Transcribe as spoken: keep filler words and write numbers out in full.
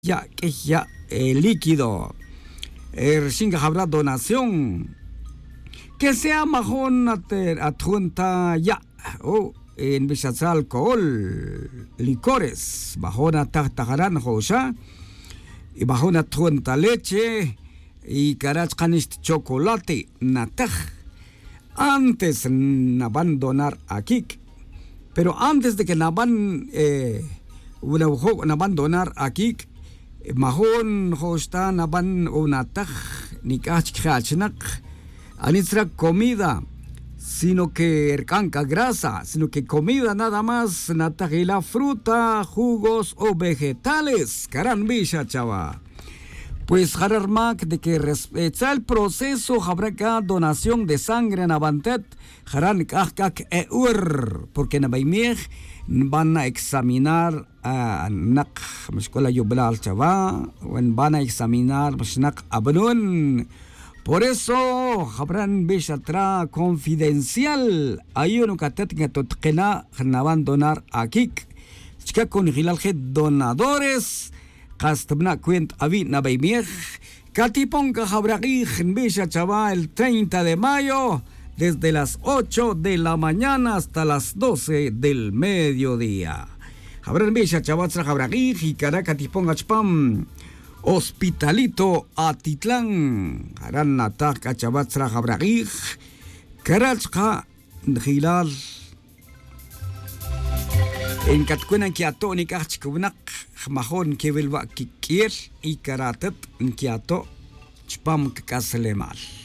ya que ya eh, líquido. Er singa habrá donación. Que sea majón adjunta ya. Oh, en Bishaz alcohol, licores. Bajona tajtajarán josha. Y bajona adjunta leche. Y carach canist chocolate. Nataj. Antes naban donar aquí. Pero antes de que naban eh, naban donar aquí. Mahon hosta naban unataj nikach khachnak anitra comida sino que ercanca grasa sino que comida nada más natajila fruta jugos o vegetales carambisha chava pues jararmak de que respeta el proceso habrá acá donación de sangre en avantet jaran kak eur porque nabaimej van a examinar a nak escuela yublal chava van a examinar nak abnun por eso habrán bishatra confidencial hay uno katet que totqena van donar aquí chica con hilal donadores castabna cuent avi nabaimej katipon ka habraqi bisha chava el treinta de mayo desde las ocho de la mañana hasta las doce del mediodía. Habrán Bisha Chavatza Jabragui y Caracatipón Achpam. Hospitalito Atitlán. Harán Nataka Chavatza Jabragui. Carachka Gilal. En Catcuena Kiato ni Kachkunak. Mahon Kevilba Kikier y Karatet Kiato Chpam Kaselemal.